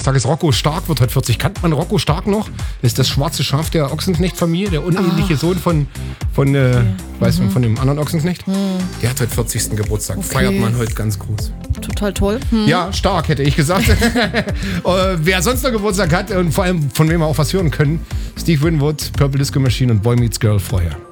Geburtstag ist. Rocco Stark wird heute 40. Kennt man Rocco Stark noch? Das ist das schwarze Schaf der Ochsenknecht-Familie, der uneheliche Sohn von dem anderen Ochsenknecht. Der hat heute 40. Geburtstag. Okay. Feiert man heute ganz groß. Total toll. Ja, stark, hätte ich gesagt. Wer sonst noch Geburtstag hat und vor allem von wem wir auch was hören können, Steve Winwood, Purple Disco Machine und Boy Meets Girl vorher.